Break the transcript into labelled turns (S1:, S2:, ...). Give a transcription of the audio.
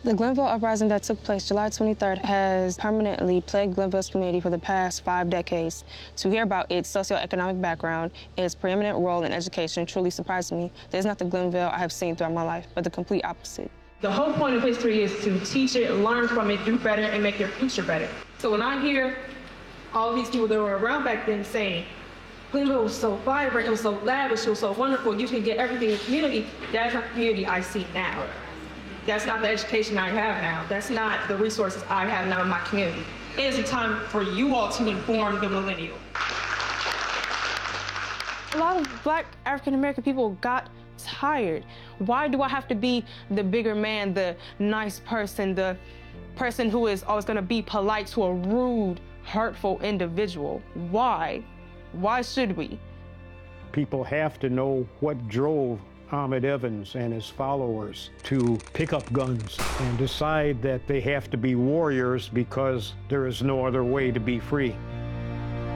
S1: The Glenville uprising that took place July 23rd has permanently plagued Glenville's community for the past 5 decades. To hear about its socioeconomic background, its preeminent role in education truly surprised me. There's not the Glenville I have seen throughout my life, but the complete opposite.
S2: The whole point of history is to teach it, learn from it, do better, and make your future better. So when I hear all these people that were around back then saying, Glenville was so vibrant, it was so lavish, it was so wonderful, you can get everything in the community, that's not the community I see now. That's not the education I have now. That's not the resources I have now in my community. It is a time for you all to inform the millennial.
S1: A lot of Black African-American people got tired. Why do I have to be the bigger man, the nice person, the person who is always gonna be polite to a rude, hurtful individual? Why? Why should we?
S3: People have to know what drove Ahmaud Evans and his followers to pick up guns and decide that they have to be warriors because there is no other way to be free.